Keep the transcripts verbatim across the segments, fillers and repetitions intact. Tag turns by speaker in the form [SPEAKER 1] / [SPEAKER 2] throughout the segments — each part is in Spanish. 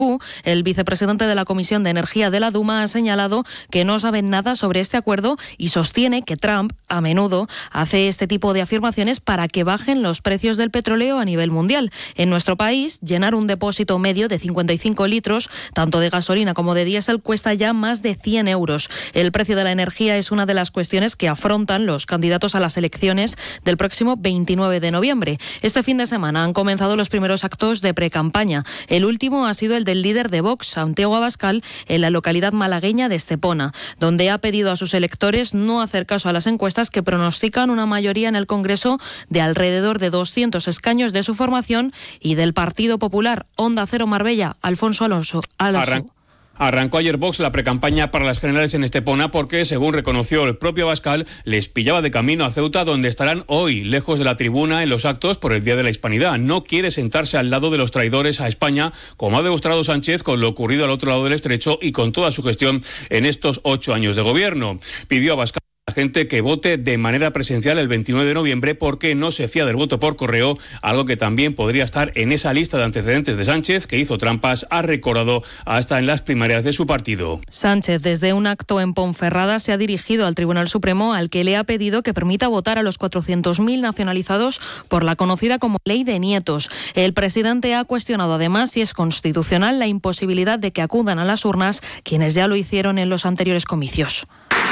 [SPEAKER 1] El vicepresidente de la Comisión de Energía de la Duma ha señalado que no saben nada sobre este acuerdo y sostiene que Trump a menudo hace este tipo de afirmaciones para que bajen los precios del petróleo a nivel mundial. En nuestro país, llenar un depósito medio de cincuenta y cinco litros, tanto de gasolina como de diésel, cuesta ya más de cien euros. El precio de la energía es una de las cuestiones que afrontan los candidatos a las elecciones del próximo veintinueve de noviembre. Este fin de semana han comenzado los primeros actos de precampaña. El último ha sido el de el líder de Vox, Santiago Abascal, en la localidad malagueña de Estepona, donde ha pedido a sus electores no hacer caso a las encuestas que pronostican una mayoría en el Congreso de alrededor de doscientos escaños de su formación y del Partido Popular. Onda Cero Marbella, Alfonso Alonso. Alonso.
[SPEAKER 2] Arran- Arrancó ayer Vox la precampaña para las generales en Estepona porque, según reconoció el propio Abascal, les pillaba de camino a Ceuta, donde estarán hoy, lejos de la tribuna en los actos por el Día de la Hispanidad. No quiere sentarse al lado de los traidores a España, como ha demostrado Sánchez con lo ocurrido al otro lado del estrecho y con toda su gestión en estos ocho años de gobierno. Pidió a Abascal a la gente que vote de manera presencial el veintinueve de noviembre porque no se fía del voto por correo, algo que también podría estar en esa lista de antecedentes de Sánchez, que hizo trampas, ha recordado hasta en las primarias de su partido.
[SPEAKER 1] Sánchez, desde un acto en Ponferrada, se ha dirigido al Tribunal Supremo, al que le ha pedido que permita votar a los cuatrocientos mil nacionalizados por la conocida como Ley de Nietos. El presidente ha cuestionado además si es constitucional la imposibilidad de que acudan a las urnas quienes ya lo hicieron en los anteriores comicios.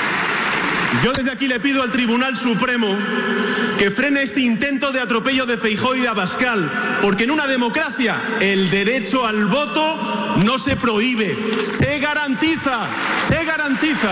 [SPEAKER 3] Yo desde aquí le pido al Tribunal Supremo que frene este intento de atropello de Feijóo y de Abascal, porque en una democracia el derecho al voto no se prohíbe, se garantiza, se garantiza.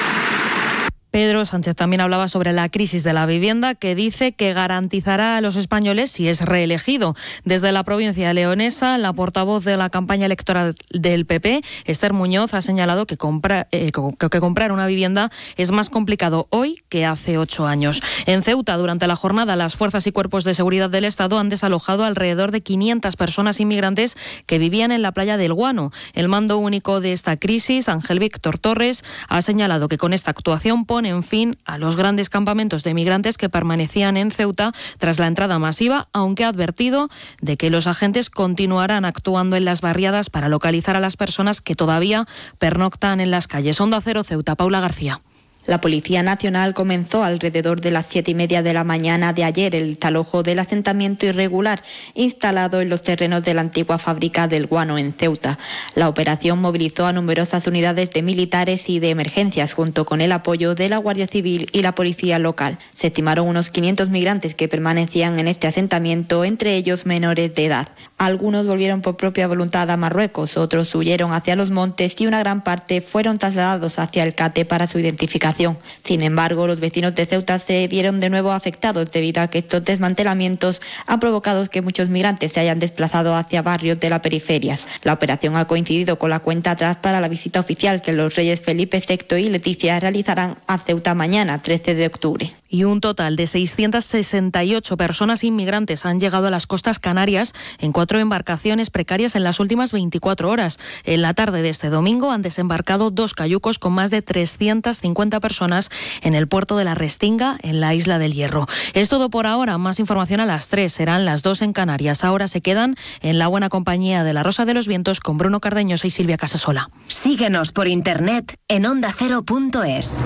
[SPEAKER 1] Pedro Sánchez también hablaba sobre la crisis de la vivienda, que dice que garantizará a los españoles si es reelegido. Desde la provincia leonesa, la portavoz de la campaña electoral del P P, Esther Muñoz, ha señalado que, compra, eh, que, que comprar una vivienda es más complicado hoy que hace ocho años. En Ceuta, durante la jornada, las fuerzas y cuerpos de seguridad del Estado han desalojado alrededor de quinientas personas inmigrantes que vivían en la playa del Guano. El mando único de esta crisis, Ángel Víctor Torres, ha señalado que con esta actuación pone en fin a los grandes campamentos de migrantes que permanecían en Ceuta tras la entrada masiva, aunque ha advertido de que los agentes continuarán actuando en las barriadas para localizar a las personas que todavía pernoctan en las calles. Onda Cero Ceuta, Paula García.
[SPEAKER 4] La Policía Nacional comenzó alrededor de las siete y media de la mañana de ayer el desalojo del asentamiento irregular instalado en los terrenos de la antigua fábrica del Guano en Ceuta. La operación movilizó a numerosas unidades de militares y de emergencias junto con el apoyo de la Guardia Civil y la Policía Local. Se estimaron unos quinientos migrantes que permanecían en este asentamiento, entre ellos menores de edad. Algunos volvieron por propia voluntad a Marruecos, otros huyeron hacia los montes y una gran parte fueron trasladados hacia el Cate para su identificación. Sin embargo, los vecinos de Ceuta se vieron de nuevo afectados debido a que estos desmantelamientos han provocado que muchos migrantes se hayan desplazado hacia barrios de las periferias. La operación ha coincidido con la cuenta atrás para la visita oficial que los reyes Felipe sexto y Leticia realizarán a Ceuta mañana, trece de octubre.
[SPEAKER 1] Y un total de seiscientas sesenta y ocho personas inmigrantes han llegado a las costas canarias en cuatro embarcaciones precarias en las últimas veinticuatro horas. En la tarde de este domingo han desembarcado dos cayucos con más de trescientas cincuenta personas en el puerto de la Restinga, en la Isla del Hierro. Es todo por ahora. Más información a las tres. Serán las dos en Canarias. Ahora se quedan en la buena compañía de La Rosa de los Vientos con Bruno Cardeñosa y Silvia Casasola.
[SPEAKER 5] Síguenos por internet en onda cero punto es.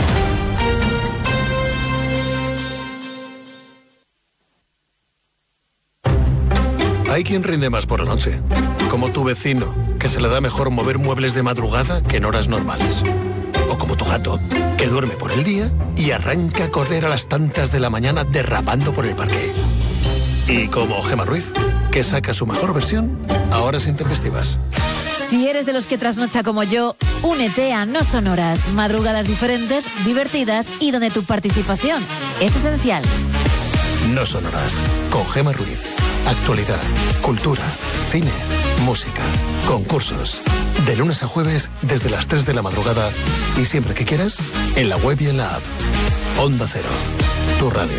[SPEAKER 6] Hay quien rinde más por la noche, como tu vecino, que se le da mejor mover muebles de madrugada que en horas normales. O como tu gato, que duerme por el día y arranca a correr a las tantas de la mañana derrapando por el parque. Y como Gemma Ruiz, que saca su mejor versión a horas intempestivas.
[SPEAKER 7] Si eres de los que trasnocha como yo, únete a No Sonoras, madrugadas diferentes, divertidas y donde tu participación es esencial.
[SPEAKER 6] No Sonoras, con Gemma Ruiz. Actualidad, cultura, cine, música, concursos. De lunes a jueves desde las tres de la madrugada y siempre que quieras, en la web y en la app. Onda Cero, tu radio.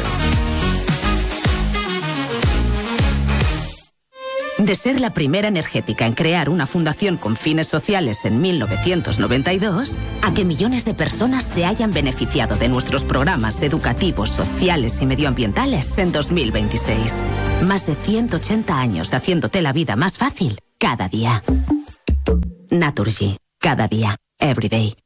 [SPEAKER 5] De ser la primera energética en crear una fundación con fines sociales en mil novecientos noventa y dos, a que millones de personas se hayan beneficiado de nuestros programas educativos, sociales y medioambientales en dos mil veintiséis. Más de ciento ochenta años haciéndote la vida más fácil cada día. Naturgy. Cada día. Every day.